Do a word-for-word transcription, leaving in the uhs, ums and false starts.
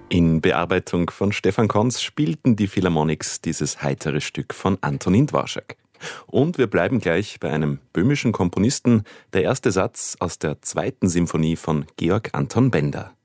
In Bearbeitung von Stefan Kons spielten die Philharmonics dieses heitere Stück von Antonín Dvořák. Und wir bleiben gleich bei einem böhmischen Komponisten, der erste Satz aus der zweiten Symphonie von Georg Anton Benda.